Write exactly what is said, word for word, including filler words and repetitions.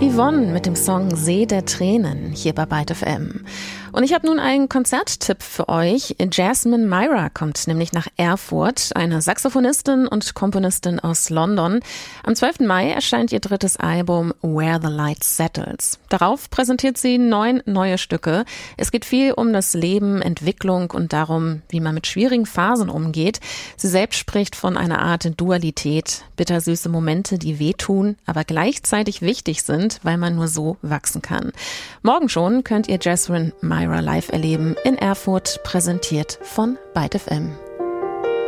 Yvonne mit dem Song See der Tränen hier bei Byte F M. Und ich habe nun einen Konzerttipp für euch. Jasmine Myra kommt nämlich nach Erfurt, eine Saxophonistin und Komponistin aus London. Am zwölften Mai erscheint ihr drittes Album Where the Light Settles. Darauf präsentiert sie neun neue Stücke. Es geht viel um das Leben, Entwicklung und darum, wie man mit schwierigen Phasen umgeht. Sie selbst spricht von einer Art Dualität, bittersüße Momente, die wehtun, aber gleichzeitig wichtig sind, weil man nur so wachsen kann. Morgen schon könnt ihr Jasmine Myra live erleben in Erfurt, präsentiert von Byte F M.